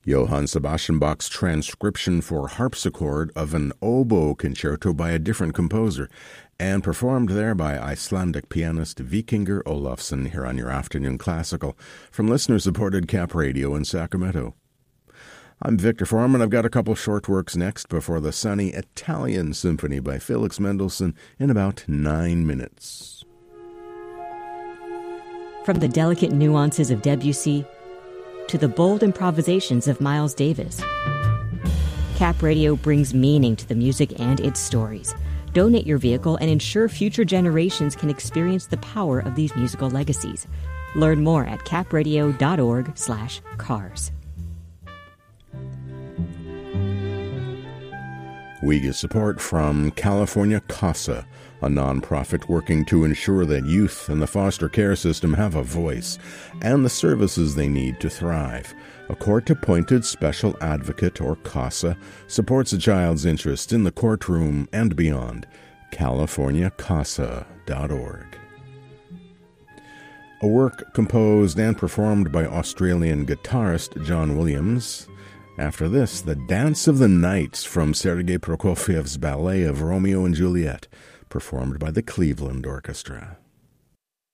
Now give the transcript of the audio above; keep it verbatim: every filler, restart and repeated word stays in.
Johann Sebastian Bach's transcription for harpsichord of an oboe concerto by a different composer, and performed there by Icelandic pianist Vikingur Olafsson here on your Afternoon Classical from listener-supported Cap Radio in Sacramento. I'm Victor Foreman. I've got a couple short works next before the sunny Italian Symphony by Felix Mendelssohn in about nine minutes. From the delicate nuances of Debussy to the bold improvisations of Miles Davis, Cap Radio brings meaning to the music and its stories. Donate your vehicle and ensure future generations can experience the power of these musical legacies. Learn more at capradio.org slash cars. We get support from California CASA, a nonprofit working to ensure that youth in the foster care system have a voice and the services they need to thrive. A court-appointed special advocate, or CASA, supports a child's interest in the courtroom and beyond. california casa dot org. A work composed and performed by Australian guitarist John Williams. After this, the Dance of the Knights from Sergei Prokofiev's ballet of Romeo and Juliet, performed by the Cleveland Orchestra.